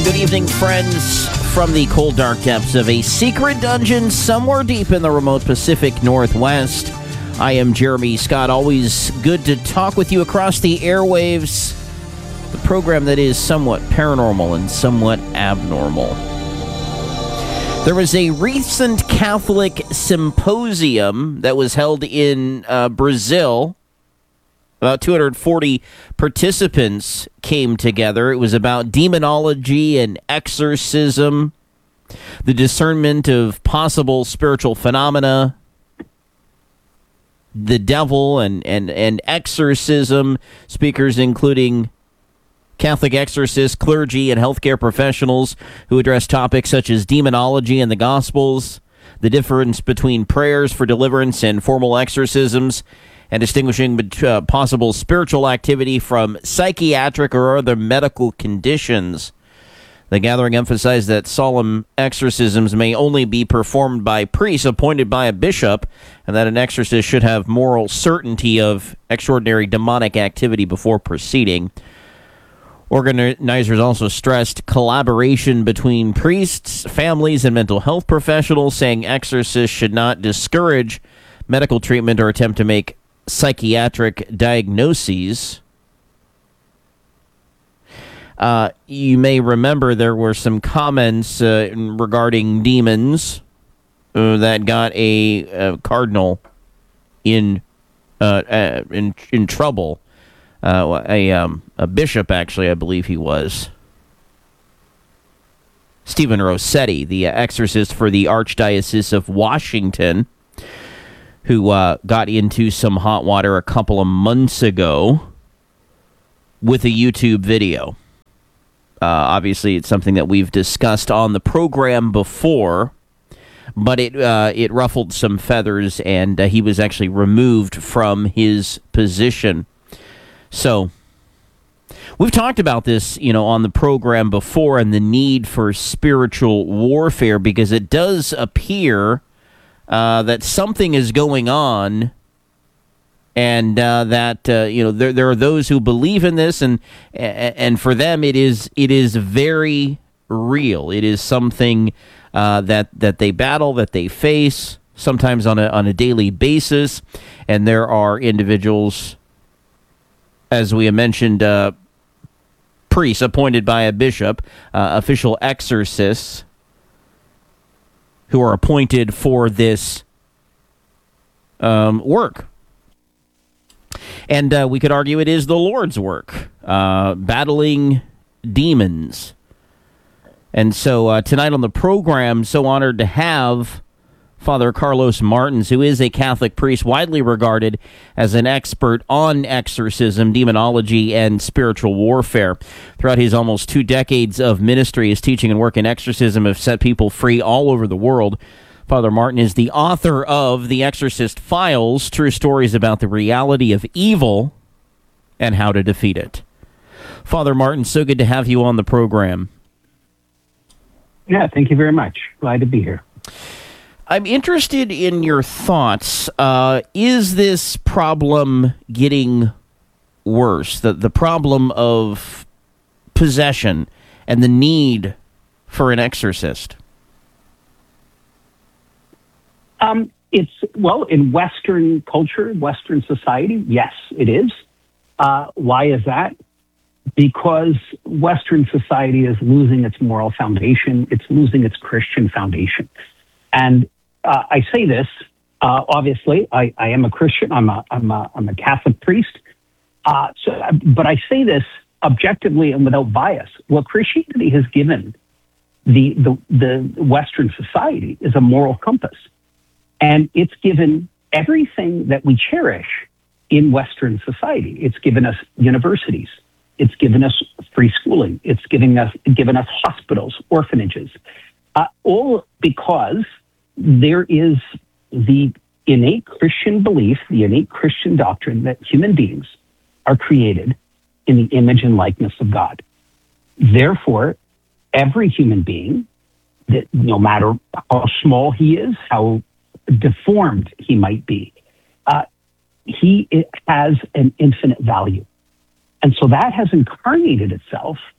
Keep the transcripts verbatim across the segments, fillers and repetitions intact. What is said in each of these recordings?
Good evening, friends, from the cold, dark depths of a secret dungeon somewhere deep in the remote Pacific Northwest. I am Jeremy Scott. Always good to talk with you across the airwaves. The program that is somewhat paranormal and somewhat abnormal. There was a recent Catholic symposium that was held in uh, Brazil. About two hundred forty participants came together. It was about demonology and exorcism, the discernment of possible spiritual phenomena, the devil, and, and, and exorcism. Speakers including Catholic exorcists, clergy, and healthcare professionals who address topics such as demonology and the Gospels, the difference between prayers for deliverance and formal exorcisms, and distinguishing uh, possible spiritual activity from psychiatric or other medical conditions. The gathering emphasized that solemn exorcisms may only be performed by priests appointed by a bishop, and that an exorcist should have moral certainty of extraordinary demonic activity before proceeding. Organizers also stressed collaboration between priests, families, and mental health professionals, saying exorcists should not discourage medical treatment or attempt to make psychiatric diagnoses. Uh, you may remember there were some comments uh, regarding demons uh, that got a, a cardinal in uh, uh, in in trouble. Uh, a um, a bishop, actually, I believe he was. Stephen Rossetti, the uh, exorcist for the Archdiocese of Washington, who uh, got into some hot water a couple of months ago with a YouTube video. Uh, obviously, it's something that we've discussed on the program before, but it uh, it ruffled some feathers, and uh, he was actually removed from his position. So, we've talked about this, you know, on the program before, and the need for spiritual warfare, because it does appear Uh, that something is going on, and uh, that uh, you know there there are those who believe in this, and and for them it is it is very real. It is something uh, that that they battle, that they face, sometimes on a on a daily basis, and there are individuals, as we have mentioned, uh, priests appointed by a bishop, uh, official exorcists, who are appointed for this um, work. And uh, we could argue it is the Lord's work, uh, battling demons. And so uh, tonight on the program, so honored to have Father Carlos Martins, who is a Catholic priest widely regarded as an expert on exorcism, demonology, and spiritual warfare. Throughout his almost two decades of ministry, his teaching and work in exorcism have set people free all over the world. Father Martin is the author of The Exorcist Files, true stories about the reality of evil and how to defeat it. Father Martin, so good to have you on the program. Yeah, thank you very much. Glad to be here. I'm interested in your thoughts. Uh, is this problem getting worse? The, the problem of possession and the need for an exorcist? Um, it's, well, in Western culture, Western society, yes, it is. Uh, why is that? Because Western society is losing its moral foundation. It's losing its Christian foundation. And Uh, I say this, uh, obviously, I, I am a Christian, I'm a, I'm a, I'm a Catholic priest, uh, so, but I say this objectively and without bias. What Christianity has given the, the, the Western society is a moral compass, and it's given everything that we cherish in Western society. It's given us universities, it's given us free schooling, it's giving us, given us hospitals, orphanages, uh, all because there is the innate Christian belief, the innate Christian doctrine that human beings are created in the image and likeness of God. Therefore, every human being, that no matter how small he is, how deformed he might be, uh, he has an infinite value. And so that has incarnated itself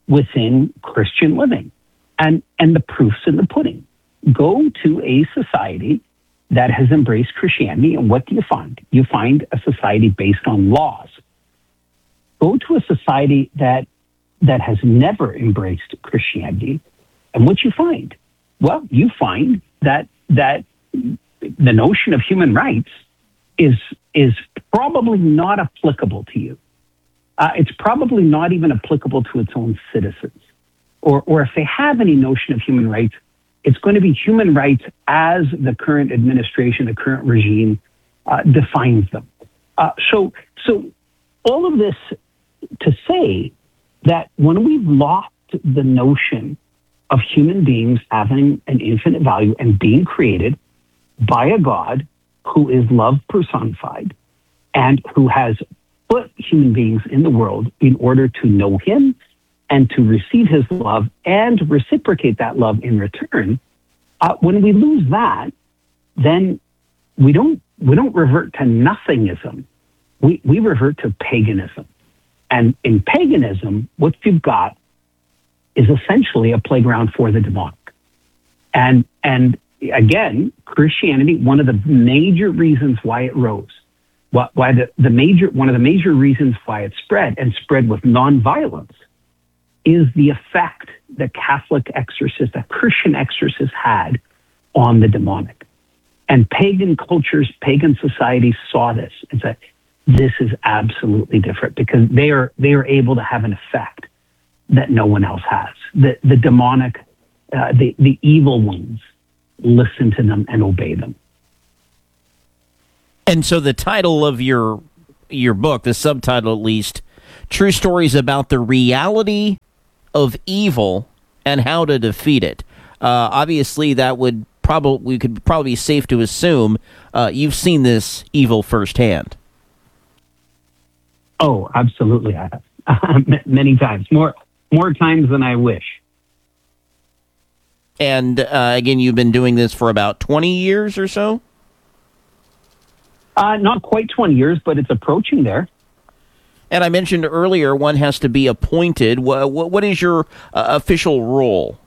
within Christian living. And, and the proof's in the pudding. Go to a society that has embraced Christianity, and what do you find? You find a society based on laws. Go to a society that that has never embraced Christianity, and what you find? Well, you find that that the notion of human rights is is probably not applicable to you. Uh, it's probably not even applicable to its own citizens. Or, or if they have any notion of human rights, it's going to be human rights as the current administration, the current regime uh, defines them. Uh, so, so all of this to say that when we've lost the notion of human beings having an infinite value and being created by a God who is love personified and who has put human beings in the world in order to know him and to receive his love and reciprocate that love in return, uh, when we lose that, then we don't we don't revert to nothingism. We we revert to paganism. And in paganism, what you've got is essentially a playground for the demonic. And and again, Christianity, one of the major reasons why it rose, why, why the, the major one of the major reasons why it spread and spread with nonviolence, is the effect that Catholic exorcists, that Christian exorcists had on the demonic. And pagan cultures, pagan societies saw this and said, this is absolutely different, because they are they are able to have an effect that no one else has. The the demonic, uh, the, the evil ones listen to them and obey them. And so the title of your your book, the subtitle at least, True Stories About the Reality of Evil and How to Defeat It. Uh, obviously, that would probably we could probably be safe to assume uh, you've seen this evil firsthand. Oh, absolutely, I have. Many times, more more times than I wish. And uh, again, you've been doing this for about twenty years or so? Uh, not quite twenty years, but it's approaching there. And I mentioned earlier, one has to be appointed. What, what is your uh, official role?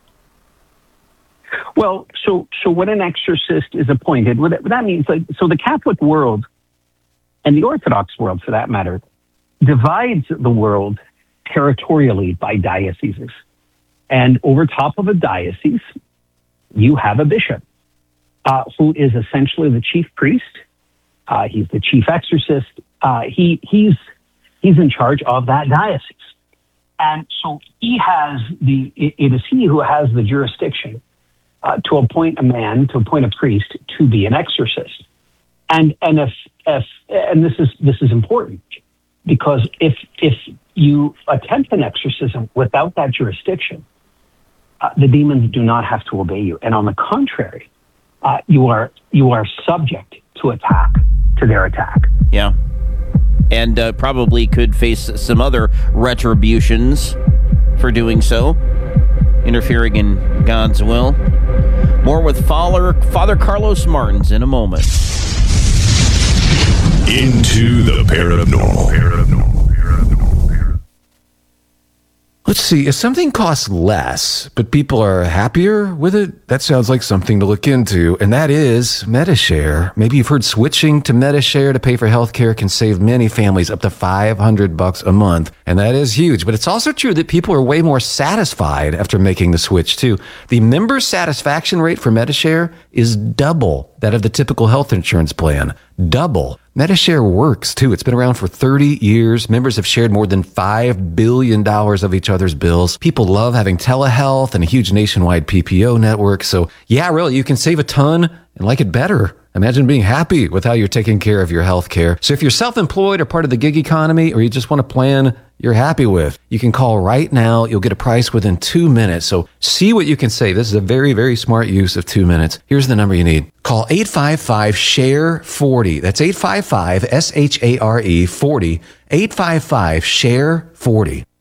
Well, so so when an exorcist is appointed, what that means, like, so the Catholic world and the Orthodox world, for that matter, divides the world territorially by dioceses. And over top of a diocese, you have a bishop, uh, who is essentially the chief priest. Uh, he's the chief exorcist. Uh, he he's he's in charge of that diocese, and so he has the. It, it is he who has the jurisdiction uh, to appoint a man, to appoint a priest to be an exorcist. And and if if and this is this is important, because if if you attempt an exorcism without that jurisdiction, uh, the demons do not have to obey you, and on the contrary, uh, you are you are subject to attack, to their attack. Yeah, and uh, probably could face some other retributions for doing so, interfering in God's will. More with Father Father Carlos Martins in a moment. Into the paranormal. paranormal. Let's see, if something costs less, but people are happier with it, that sounds like something to look into, and that is Medi-Share. Maybe you've heard switching to Medi-Share to pay for healthcare can save many families up to five hundred bucks a month, and that is huge. But it's also true that people are way more satisfied after making the switch, too. The member satisfaction rate for Medi-Share is double that of the typical health insurance plan. Double. Medi-Share works, too. It's been around for thirty years. Members have shared more than five billion dollars of each other's bills. People love having telehealth and a huge nationwide P P O network. So, yeah, really, you can save a ton and like it better. Imagine being happy with how you're taking care of your health care. So if you're self-employed or part of the gig economy, or you just want a plan you're happy with, you can call right now. You'll get a price within two minutes. So see what you can save. This is a very, very smart use of two minutes. Here's the number you need. Call eight five five, S H A R E, forty. That's eight five five, S H A R E, forty. eight five five, S H A R E, forty.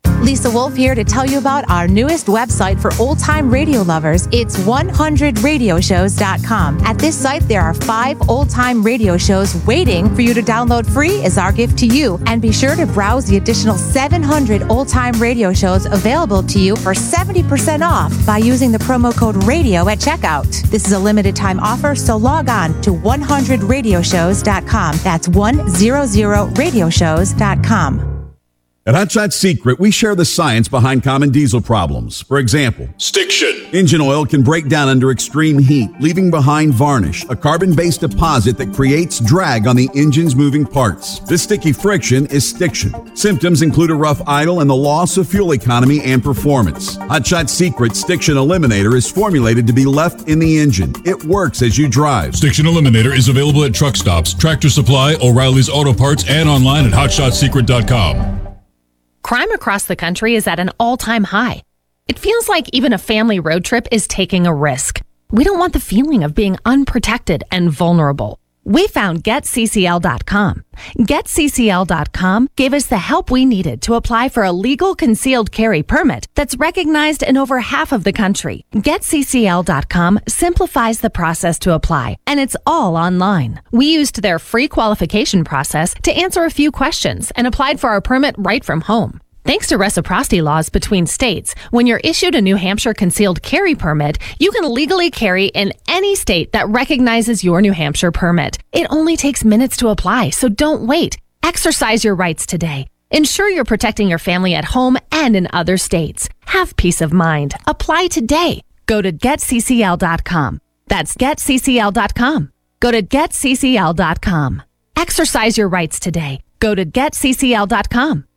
Lisa Wolf here to tell you about our newest website for old-time radio lovers. It's one hundred radio shows dot com. At this site, there are five old-time radio shows waiting for you to download free as our gift to you. And be sure to browse the additional seven hundred old-time radio shows available to you for seventy percent off by using the promo code RADIO at checkout. This is a limited time offer, so log on to one hundred radio shows dot com. That's one hundred radio shows dot com. At Hot Shot Secret, we share the science behind common diesel problems. For example, Stiction. Engine oil can break down under extreme heat, leaving behind varnish, a carbon-based deposit that creates drag on the engine's moving parts. This sticky friction is stiction. Symptoms include a rough idle and the loss of fuel economy and performance. Hot Shot Secret Stiction Eliminator is formulated to be left in the engine. It works as you drive. Stiction Eliminator is available at truck stops, Tractor Supply, O'Reilly's Auto Parts, and online at hot shot secret dot com. Crime across the country is at an all-time high. It feels like even a family road trip is taking a risk. We don't want the feeling of being unprotected and vulnerable. We found get C C L dot com. get C C L dot com gave us the help we needed to apply for a legal concealed carry permit that's recognized in over half of the country. get C C L dot com simplifies the process to apply, and it's all online. We used their free qualification process to answer a few questions and applied for our permit right from home. Thanks to reciprocity laws between states, when you're issued a New Hampshire concealed carry permit, you can legally carry in any state that recognizes your New Hampshire permit. It only takes minutes to apply, so don't wait. Exercise your rights today. Ensure you're protecting your family at home and in other states. Have peace of mind. Apply today. Go to get C C L dot com. That's get C C L dot com. Go to get C C L dot com. Exercise your rights today. Go to get C C L dot com.